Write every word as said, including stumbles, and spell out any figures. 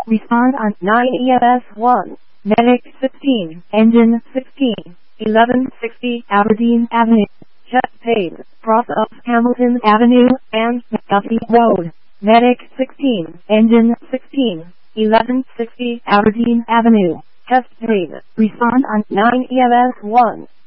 Respond on nine E M S one. Medic sixteen, Engine sixteen, eleven sixty Aberdeen Avenue, Chesapeake, cross of Hamilton Avenue and McDuffie Road. Medic sixteen, Engine sixteen, eleven sixty Aberdeen Avenue, Chesapeake. Respond on nine E M S one.